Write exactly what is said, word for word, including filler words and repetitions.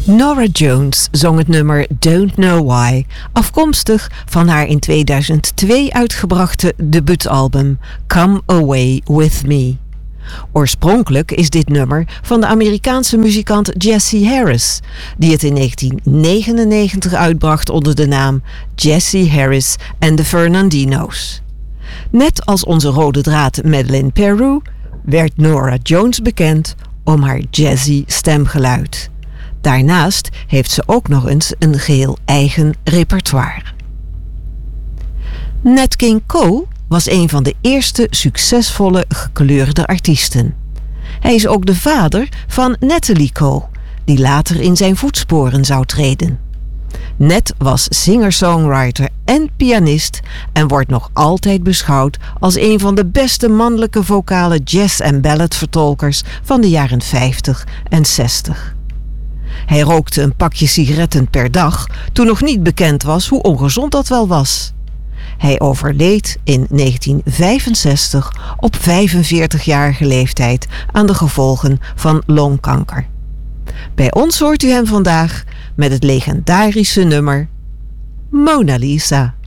Norah Jones zong het nummer Don't Know Why, afkomstig van haar in tweeduizend twee uitgebrachte debuutalbum Come Away With Me. Oorspronkelijk is dit nummer van de Amerikaanse muzikant Jesse Harris, die het in negentien negenennegentig uitbracht onder de naam Jesse Harris and the Fernandino's. Net als onze rode draad Madeleine Peru werd Norah Jones bekend om haar jazzy stemgeluid. Daarnaast heeft ze ook nog eens een geheel eigen repertoire. Nat King Cole was een van de eerste succesvolle gekleurde artiesten. Hij is ook de vader van Natalie Cole, die later in zijn voetsporen zou treden. Nat was singer-songwriter en pianist en wordt nog altijd beschouwd als een van de beste mannelijke vocale jazz- en balladvertolkers van de jaren vijftig en zestig. Hij rookte een pakje sigaretten per dag toen nog niet bekend was hoe ongezond dat wel was. Hij overleed in negentien vijfenzestig op vijfenveertigjarige leeftijd aan de gevolgen van longkanker. Bij ons hoort u hem vandaag met het legendarische nummer Mona Lisa.